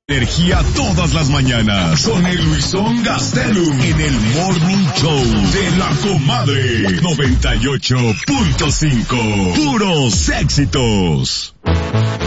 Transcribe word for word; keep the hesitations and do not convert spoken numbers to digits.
Energía todas las mañanas con el Luisón Gastelum en el Morning Show de La Comadre noventa y ocho punto cinco. Puros éxitos.